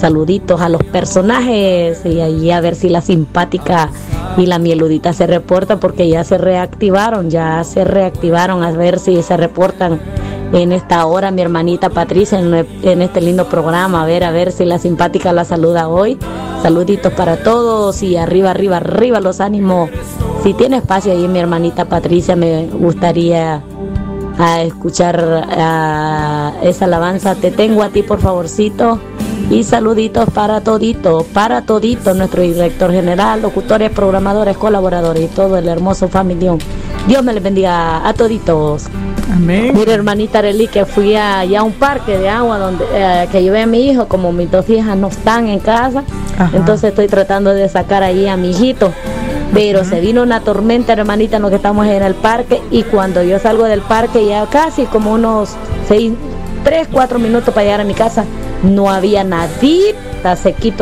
saluditos a los personajes y ahí a ver si la simpática y la mieludita se reporta, porque ya se reactivaron, a ver si se reportan en esta hora mi hermanita Patricia en este lindo programa, a ver si la simpática la saluda hoy. Saluditos para todos y arriba los ánimos. Si tiene espacio ahí mi hermanita Patricia, me gustaría escuchar esa alabanza. Te tengo a ti, por favorcito. Y saluditos para todito, nuestro director general, locutores, programadores, colaboradores y todo el hermoso familión. Dios me les bendiga a toditos. Amén. Mira, hermanita Arely, que fui allá a un parque de agua donde que llevé a mi hijo, como mis dos hijas no están en casa. Ajá. Entonces estoy tratando de sacar ahí a mi hijito. Pero se vino una tormenta, hermanita, en lo que estamos en el parque, y cuando yo salgo del parque, ya casi como unos 3-4 minutos para llegar a mi casa, no había nadita, sequito,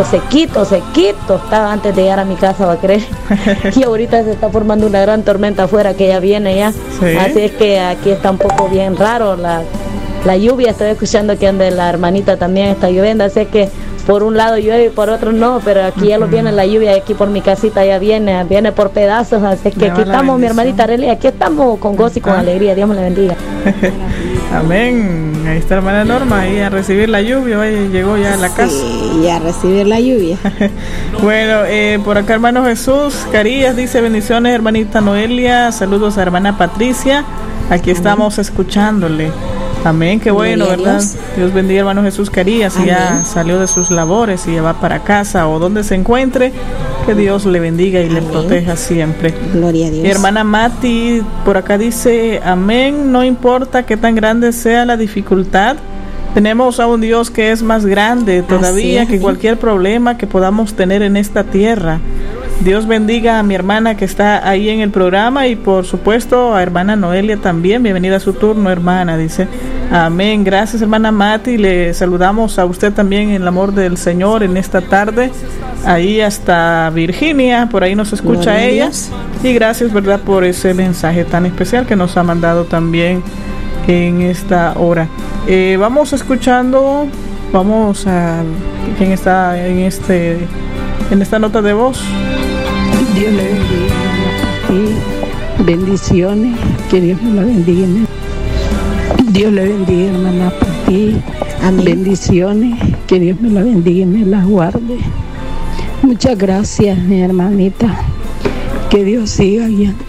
estaba antes de llegar a mi casa, va a creer. Y ahorita se está formando una gran tormenta afuera que ya viene ya. ¿Sí? Así es que aquí está un poco bien raro la lluvia. Estoy escuchando que donde la hermanita también está lloviendo, así es que por un lado llueve y por otro no, pero aquí ya lo viene la lluvia, y aquí por mi casita ya viene por pedazos, así que aquí estamos, mi hermanita Arely, aquí estamos con gozo y con alegría. Dios me la bendiga. Amén. Ahí está hermana Norma, ahí a recibir la lluvia, llegó ya a la casa. Sí, a recibir la lluvia. Bueno, por acá hermano Jesús Carías dice: bendiciones hermanita Noelia, saludos a hermana Patricia, aquí estamos escuchándole. Amén, qué bueno, ¿verdad? Dios bendiga hermano Jesús Carías, y ya salió de sus labores y ya va para casa o donde se encuentre, que Dios le bendiga y le proteja siempre. Gloria a Dios. Y hermana Mati por acá dice: amén, no importa qué tan grande sea la dificultad, tenemos a un Dios que es más grande todavía que cualquier problema que podamos tener en esta tierra. Dios bendiga a mi hermana que está ahí en el programa, y por supuesto a hermana Noelia también. Bienvenida a su turno, hermana, dice. Amén. Gracias hermana Mati, le saludamos a usted también en el amor del Señor en esta tarde, ahí hasta Virginia, por ahí nos escucha ella, y gracias, verdad, por ese mensaje tan especial que nos ha mandado también en esta hora. Vamos escuchando, vamos a quién está en esta nota de voz. Dios le bendiga y bendiciones, que Dios me la bendiga. Dios le bendiga, hermana, por ti. Amén. Bendiciones, que Dios me la bendiga y me la guarde. Muchas gracias, mi hermanita. Que Dios siga guiando.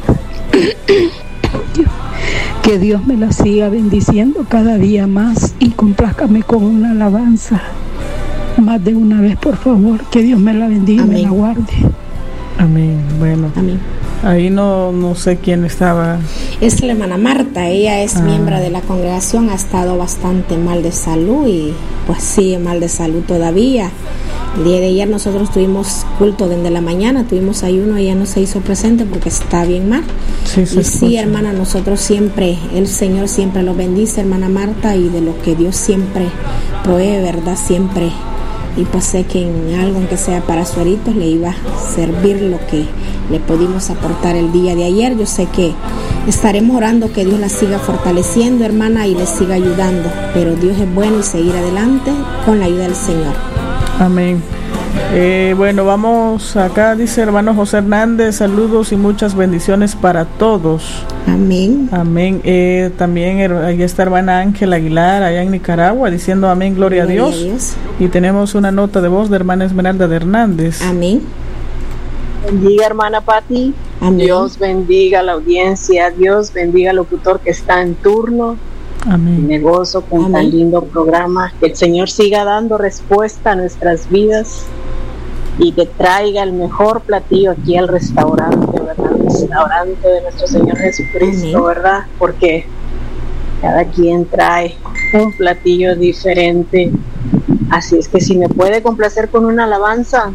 Que Dios me la siga bendiciendo cada día más, y complázcame con una alabanza más de una vez, por favor. Que Dios me la bendiga y me la guarde. Amén. Bueno, amén. Ahí no sé quién estaba. Es la hermana Marta, ella es miembro de la congregación, ha estado bastante mal de salud, y pues sigue mal de salud todavía. El día de ayer nosotros tuvimos culto desde la mañana, tuvimos ayuno, ella no se hizo presente porque está bien mal. Sí, hermana, nosotros siempre, el Señor siempre lo bendice, hermana Marta, y de lo que Dios siempre provee, ¿verdad? Siempre. Y pues sé que en algo, aunque sea para sueritos, le iba a servir lo que le pudimos aportar el día de ayer. Yo sé que estaremos orando que Dios la siga fortaleciendo, hermana, y le siga ayudando. Pero Dios es bueno, y seguir adelante con la ayuda del Señor. Amén. Bueno, vamos acá, dice hermano José Hernández: saludos y muchas bendiciones para todos. Amén. Amén. También ahí está hermana Ángela Aguilar, allá en Nicaragua, diciendo amén, gloria a Dios. Y tenemos una nota de voz de hermana Esmeralda de Hernández. Amén. Bendiga hermana Pati. Amén. Dios bendiga la audiencia, Dios bendiga al locutor que está en turno. Amén. Me gozo con tan lindo programa. Que el Señor siga dando respuesta a nuestras vidas, y que traiga el mejor platillo aquí al restaurante, ¿verdad? El restaurante de nuestro Señor Jesucristo, ¿verdad? Porque cada quien trae un platillo diferente. Así es que si me puede complacer con una alabanza.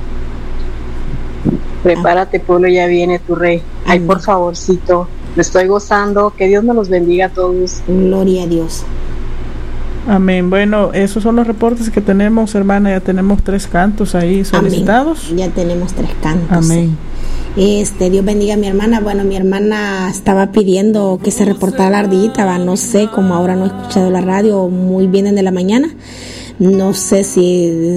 Prepárate, pueblo, ya viene tu rey. Ay, por favorcito, me estoy gozando. Que Dios nos los bendiga a todos. Gloria a Dios. Amén. Bueno, esos son los reportes que tenemos, hermana. Ya tenemos 3 cantos ahí solicitados. Amén. Ya tenemos 3 cantos. Amén. Dios bendiga a mi hermana. Bueno, mi hermana estaba pidiendo que se reportara la ardillita, no sé, como ahora no he escuchado la radio muy bien desde la mañana, no sé si